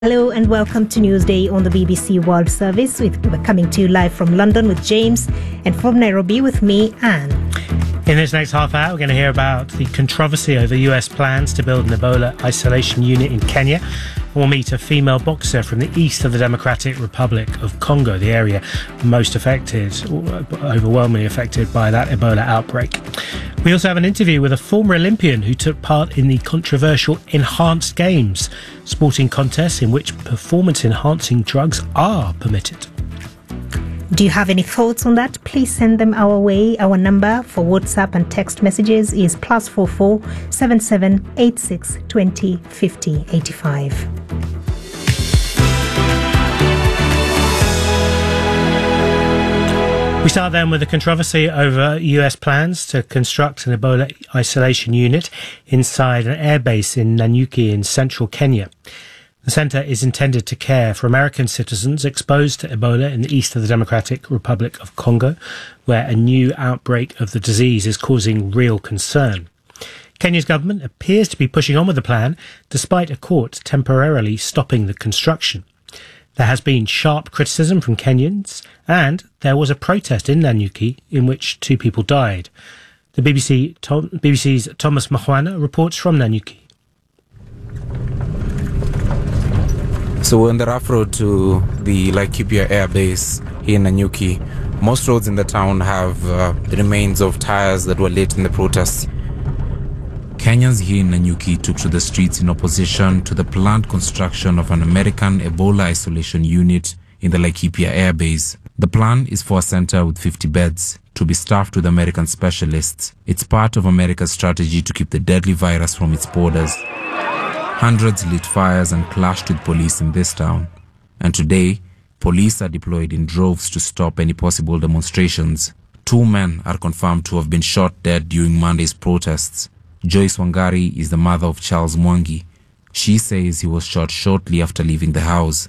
Hello and welcome to Newsday on the BBC World Service. We're coming to you live from London with James and from Nairobi with me, Anne. In this next half hour, we're going to hear about the controversy over US plans to build an Ebola isolation unit in Kenya. We'll meet a female boxer from the east of the Democratic Republic of Congo, the area most affected, overwhelmingly affected by that Ebola outbreak. We also have an interview with a former Olympian who took part in the controversial Enhanced Games, sporting contests in which performance-enhancing drugs are permitted. Do you have any thoughts on that? Please send them our way. Our number for WhatsApp and text messages is +44 77 86 20 50 85. We start then with the controversy over US plans to construct an Ebola isolation unit inside an airbase in Nanyuki in central Kenya. The centre is intended to care for American citizens exposed to Ebola in the east of the Democratic Republic of Congo, where a new outbreak of the disease is causing real concern. Kenya's government appears to be pushing on with the plan, despite a court temporarily stopping the construction. There has been sharp criticism from Kenyans, and there was a protest in Nanyuki in which 2 people died. The BBC's Thomas Mahwana reports from Nanyuki. So we're on the rough road to the Laikipia Air Base here in Nanyuki. Most roads in the town have the remains of tires that were lit in the protests. Kenyans here in Nanyuki took to the streets in opposition to the planned construction of an American Ebola isolation unit in the Laikipia Air Base. The plan is for a center with 50 beds to be staffed with American specialists. It's part of America's strategy to keep the deadly virus from its borders. Hundreds lit fires and clashed with police in this town. And today, police are deployed in droves to stop any possible demonstrations. 2 men are confirmed to have been shot dead during Monday's protests. Joyce Wangari is the mother of Charles Mwangi. She says he was shot shortly after leaving the house.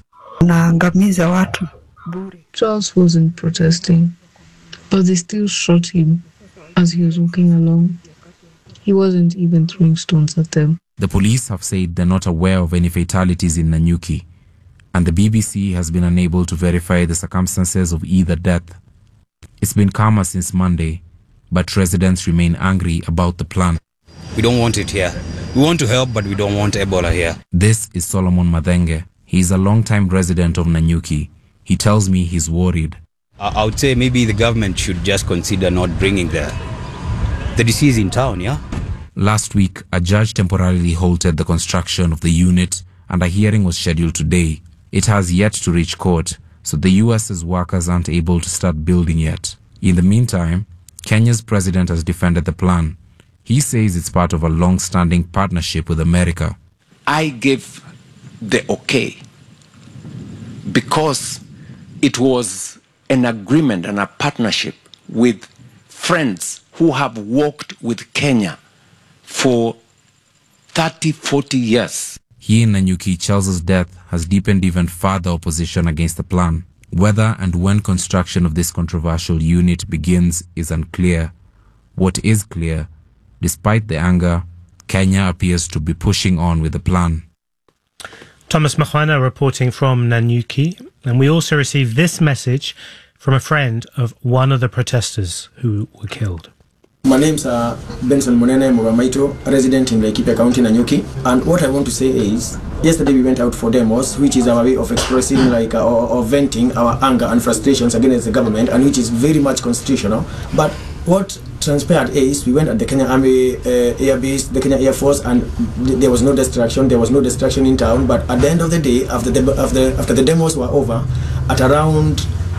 Charles wasn't protesting, but they still shot him as he was walking along. He wasn't even throwing stones at them. The police have said they're not aware of any fatalities in Nanyuki, and the BBC has been unable to verify the circumstances of either death. It's been calmer since Monday, but residents remain angry about the plan. We don't want it here. We want to help, but we don't want Ebola here. This is Solomon Madenge. He's a long-time resident of Nanyuki. He tells me he's worried. I would say maybe the government should just consider not bringing the disease in town, yeah? Last week, a judge temporarily halted the construction of the unit, and a hearing was scheduled today. It has yet to reach court, so the US's workers aren't able to start building yet. In the meantime, Kenya's president has defended the plan. He says it's part of a long-standing partnership with America. I gave the okay because it was an agreement and a partnership with friends who have worked with Kenya for 30, 40 years. Here in Nanyuki, Charles's death has deepened even further opposition against the plan. Whether and when construction of this controversial unit begins is unclear. What is clear, despite the anger, Kenya appears to be pushing on with the plan. Thomas Mahwana reporting from Nanyuki. And we also received this message from a friend of one of the protesters who were killed. My name's Benson Munene Muramaito, resident in Laikipia County, Nanyuki. And what I want to say is, yesterday we went out for demos, which is our way of expressing or venting our anger and frustrations against the government, and which is very much constitutional. But what transpired is, we went at the Kenya Army Air Base, the Kenya Air Force, and there was no destruction. There was no destruction in town. But at the end of the day, after the demos were over, at around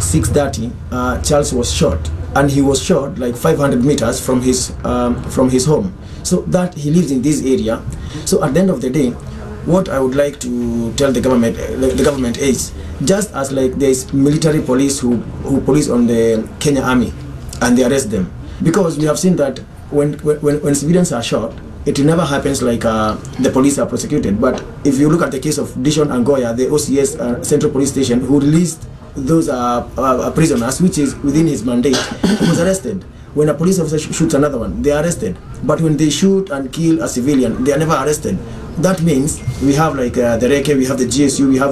6:30, Charles was shot. And he was shot like 500 meters from his home. So that he lives in this area. So at the end of the day, what I would like to tell the government is, just as like there's military police who police on the Kenya Army and they arrest them, because we have seen that when civilians are shot, it never happens like the police are prosecuted. But if you look at the case of Dishon Angoya, the OCS Central Police Station, who released those prisoners, which is within his mandate, he was arrested. When a police officer shoots another one, they are arrested. But when they shoot and kill a civilian, they are never arrested. that means we have like the Reke, we have the GSU, we have